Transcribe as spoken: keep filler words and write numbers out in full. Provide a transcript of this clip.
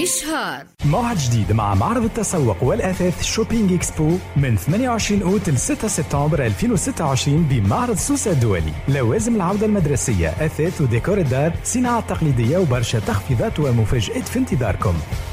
إشهار موعد جديد مع معرض التسوق والأثاث شوبينج إكسبو من ثمانية وعشرين أوت ل ستة سبتمبر ألفين وستة وعشرين بمعرض سوسة الدولي. لوازم العودة المدرسية، أثاث وديكور الدار، صناعة تقليدية وبرشا تخفيضات ومفاجآت في انتظاركم.